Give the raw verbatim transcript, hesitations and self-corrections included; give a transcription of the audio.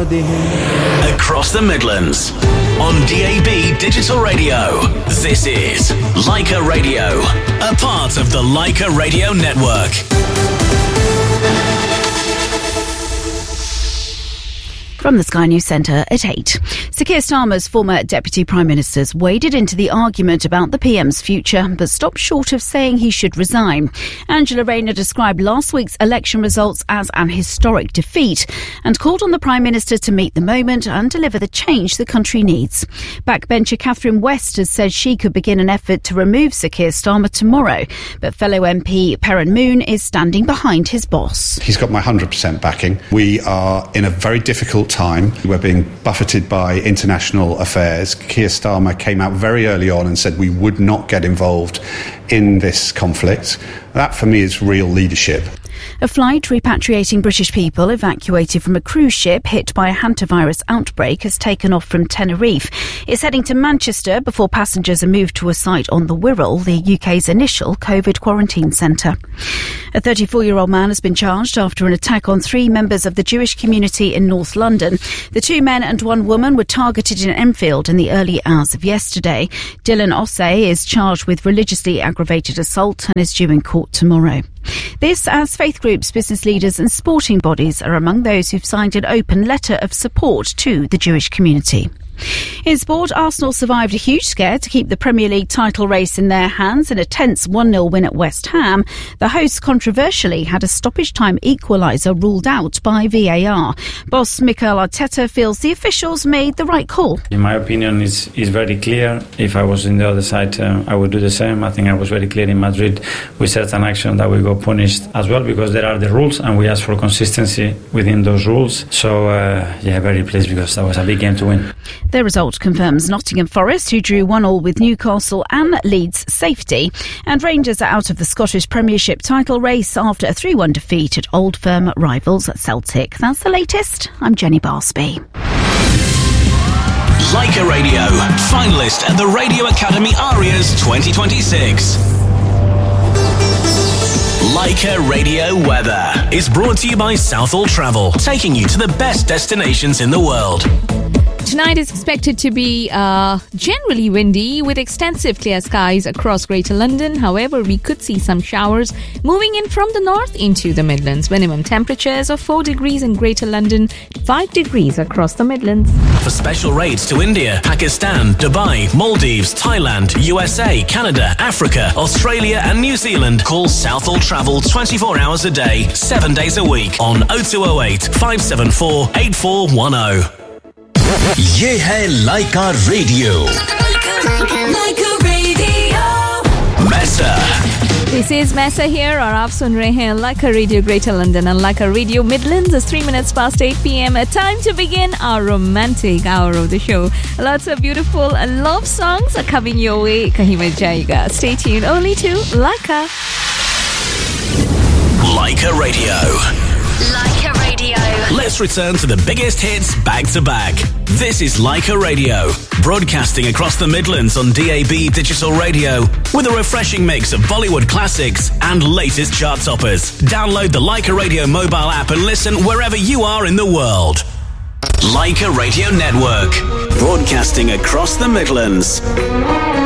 दे हैं. Across the Midlands on D A B Digital Radio. This is Leica Radio, a part of the Leica Radio Network. From the Sky News Centre at eight. Sir Keir Starmer's former Deputy Prime Ministers waded into the argument about the P M's future, but stopped short of saying he should resign. Angela Rayner described last week's election results as an historic defeat and called on the Prime Minister to meet the moment and deliver the change the country needs. Backbencher Catherine West has said she could begin an effort to remove Sir Keir Starmer tomorrow, but fellow M P Perrin Moon is standing behind his boss. He's got my one hundred percent backing. We are in a very difficult time. We're being buffeted by international affairs. Keir Starmer came out very early on and said we would not get involved in this conflict. That, for me, is real leadership. A flight repatriating British people evacuated from a cruise ship hit by a hantavirus outbreak has taken off from Tenerife. It's heading to Manchester before passengers are moved to a site on the Wirral, the U K's initial COVID quarantine centre. A thirty-four-year-old man has been charged after an attack on three members of the Jewish community in North London. The two men and one woman were targeted in Enfield in the early hours of yesterday. Dylan Ossay is charged with religiously aggravated assault and is due in court tomorrow. This as faith groups, business leaders and sporting bodies are among those who've signed an open letter of support to the Jewish community. In sport, Arsenal survived a huge scare to keep the Premier League title race in their hands in a tense one nil win at West Ham. The hosts controversially had a stoppage time equaliser ruled out by V A R. Boss Mikel Arteta feels the officials made the right call. In my opinion, it's, it's very clear. If I was in the other side, uh, I would do the same. I think I was very clear in Madrid with certain action that we got punished as well, because there are the rules and we ask for consistency within those rules. So, uh, yeah, very pleased because that was a big game to win. The result confirms Nottingham Forest, who drew one all with Newcastle, and Leeds safety. And Rangers are out of the Scottish Premiership title race after a three one defeat at Old Firm rivals Celtic. That's the latest. I'm Jenny Barsby. Leica Radio, finalist at the Radio Academy Arias twenty twenty-six. Leica Radio Weather is brought to you by Southall Travel, taking you to the best destinations in the world. Tonight is expected to be uh, generally windy with extensive clear skies across Greater London. However, we could see some showers moving in from the north into the Midlands. Minimum temperatures of four degrees in Greater London, five degrees across the Midlands. For special rates to India, Pakistan, Dubai, Maldives, Thailand, U S A, Canada, Africa, Australia and New Zealand, call Southall Travel twenty-four hours a day, seven days a week on oh two oh eight, five seven four, eight four one oh. ये है लाइका radio. Lyca radio. Mesa. This is Mesa here, और आप सुन रहे हैं Leica Radio Greater London and Leica Radio Midlands. It's three minutes past eight p.m. A time to begin our romantic hour of the show. Lots of beautiful love songs are coming your way. Kahin mein jayega. Stay tuned only to Leica. Leica Radio. Leica Radio. Let's return to the biggest hits back to back. This is Leica Radio, broadcasting across the Midlands on D A B Digital Radio with a refreshing mix of Bollywood classics and latest chart toppers. Download the Leica Radio mobile app and listen wherever you are in the world. Leica Radio Network, broadcasting across the Midlands.